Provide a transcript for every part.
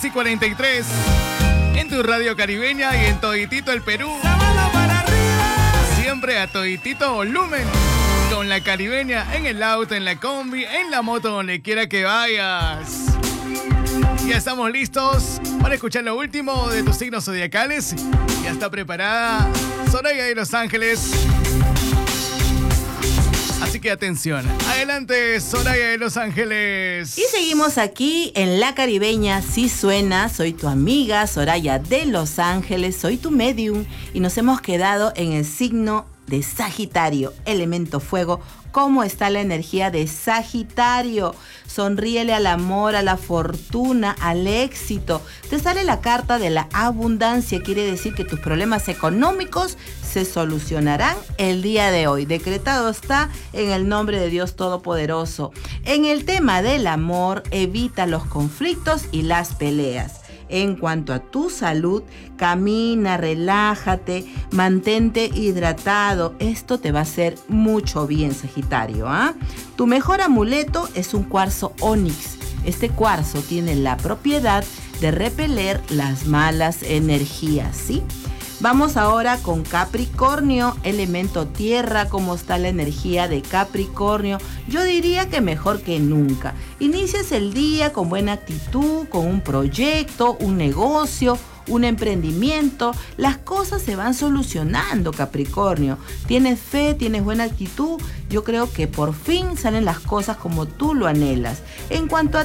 6:43 en tu radio caribeña y en toditito el Perú. Siempre a toditito volumen con la caribeña en el auto, en la combi, en la moto, donde quiera que vayas. Ya estamos listos para escuchar lo último de tus signos zodiacales. Ya está preparada Soraya de Los Ángeles. Así que atención. Adelante, Soraya de Los Ángeles. Y seguimos aquí en La Caribeña. Sí suena, soy tu amiga Soraya de Los Ángeles, soy tu medium y nos hemos quedado en el signo de Sagitario, elemento fuego. ¿Cómo está la energía de Sagitario? Sonríele al amor, a la fortuna, al éxito. Te sale la carta de la abundancia. Quiere decir que tus problemas económicos se solucionarán el día de hoy. Decretado está en el nombre de Dios Todopoderoso. En el tema del amor, evita los conflictos y las peleas. En cuanto a tu salud, camina, relájate, mantente hidratado. Esto te va a hacer mucho bien, Sagitario, ¿ah? Tu mejor amuleto es un cuarzo ónix. Este cuarzo tiene la propiedad de repeler las malas energías, ¿sí? Vamos ahora con Capricornio, elemento tierra. ¿Cómo está la energía de Capricornio? Yo diría que mejor que nunca. Inicias el día con buena actitud, con un proyecto, un negocio, un emprendimiento. Las cosas se van solucionando, Capricornio. Tienes fe, tienes buena actitud. Yo creo que por fin salen las cosas como tú lo anhelas. En cuanto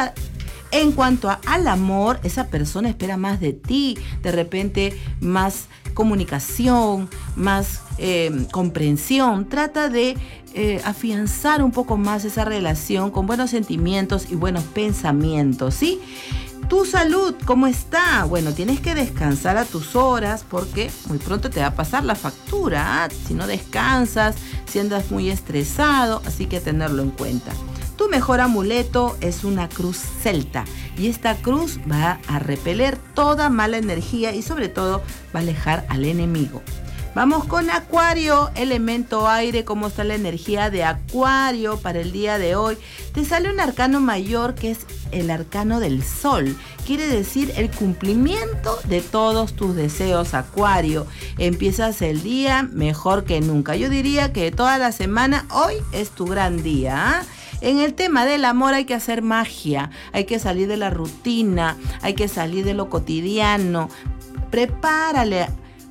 al amor, esa persona espera más de ti, de repente más comunicación, más comprensión. Trata de afianzar un poco más esa relación con buenos sentimientos y buenos pensamientos, ¿sí? Tu salud, ¿cómo está? Bueno, tienes que descansar a tus horas porque muy pronto te va a pasar la factura, ¿ah? Si no descansas, si andas muy estresado, así que tenerlo en cuenta. Tu mejor amuleto es una cruz celta y esta cruz va a repeler toda mala energía y sobre todo va a alejar al enemigo. Vamos con Acuario, elemento aire. ¿Cómo está la energía de Acuario para el día de hoy? Te sale un arcano mayor que es el arcano del sol. Quiere decir el cumplimiento de todos tus deseos, Acuario. Empiezas el día mejor que nunca. Yo diría que toda la semana hoy es tu gran día, ¿eh? En el tema del amor hay que hacer magia, hay que salir de la rutina, hay que salir de lo cotidiano. Prepárale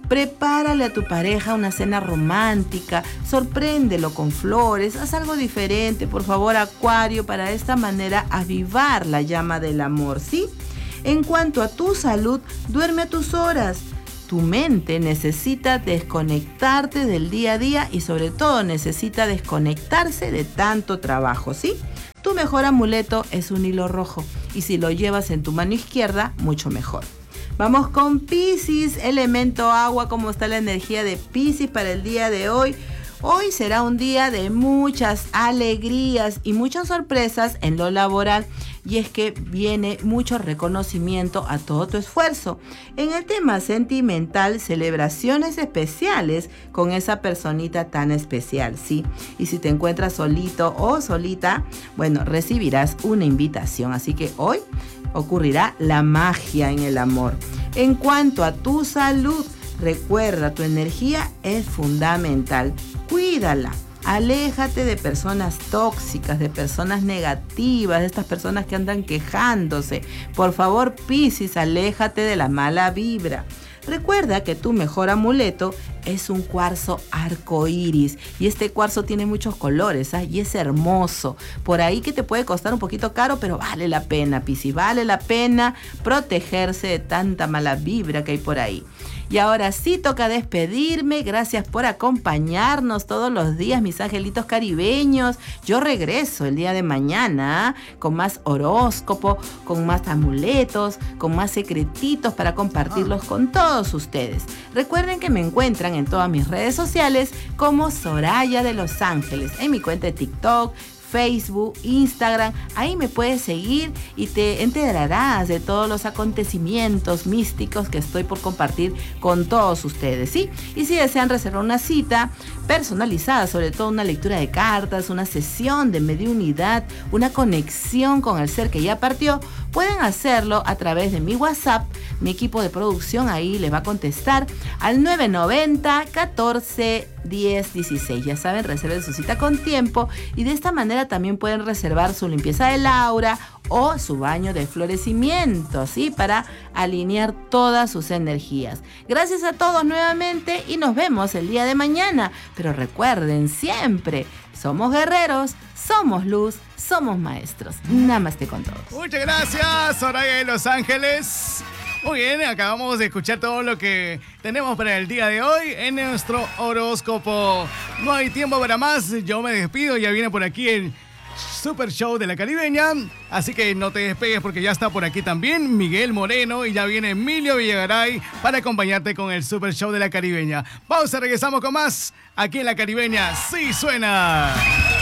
a tu pareja una cena romántica, sorpréndelo con flores, haz algo diferente, por favor, Acuario, para de esta manera avivar la llama del amor, ¿sí? En cuanto a tu salud, duerme a tus horas. Tu mente necesita desconectarte del día a día y sobre todo necesita desconectarse de tanto trabajo, ¿sí? Tu mejor amuleto es un hilo rojo y si lo llevas en tu mano izquierda, mucho mejor. Vamos con Piscis, elemento agua. ¿Cómo está la energía de Piscis para el día de hoy? Hoy será un día de muchas alegrías y muchas sorpresas en lo laboral. Y es que viene mucho reconocimiento a todo tu esfuerzo. En el tema sentimental, celebraciones especiales con esa personita tan especial, ¿sí? Y si te encuentras solito o solita, bueno, recibirás una invitación. Así que hoy ocurrirá la magia en el amor. En cuanto a tu salud, recuerda, tu energía es fundamental. Cuídala. Aléjate de personas tóxicas, de personas negativas, de estas personas que andan quejándose. Por favor, Piscis, aléjate de la mala vibra. Recuerda que tu mejor amuleto es un cuarzo arcoíris y este cuarzo tiene muchos colores, ¿eh? Y es hermoso. Por ahí que te puede costar un poquito caro, pero vale la pena, Piscis, vale la pena protegerse de tanta mala vibra que hay por ahí. Y ahora sí toca despedirme. Gracias por acompañarnos todos los días, mis angelitos caribeños. Yo regreso el día de mañana con más horóscopo, con más amuletos, con más secretitos para compartirlos con todos ustedes. Recuerden que me encuentran en todas mis redes sociales como Soraya de Los Ángeles, en mi cuenta de TikTok, Facebook, Instagram. Ahí me puedes seguir y te enterarás de todos los acontecimientos místicos que estoy por compartir con todos ustedes, ¿sí? Y si desean reservar una cita personalizada, sobre todo una lectura de cartas, una sesión de mediunidad, una conexión con el ser que ya partió, pueden hacerlo a través de mi WhatsApp. Mi equipo de producción ahí les va a contestar al 990 14 10 16. Ya saben, reserven su cita con tiempo y de esta manera también pueden reservar su limpieza del aura o su baño de florecimiento, ¿sí? Para alinear todas sus energías. Gracias a todos nuevamente y nos vemos el día de mañana. Pero recuerden siempre, somos guerreros, somos luz, somos maestros. Namaste con todos. Muchas gracias, Soraya de Los Ángeles. Muy bien, acabamos de escuchar todo lo que tenemos para el día de hoy en nuestro horóscopo. No hay tiempo para más, yo me despido, ya viene por aquí el Super Show de la Caribeña, así que no te despegues porque ya está por aquí también Miguel Moreno y ya viene Emilio Villagaray para acompañarte con el Super Show de la Caribeña. Pausa, regresamos con más aquí en la Caribeña. ¡Sí suena!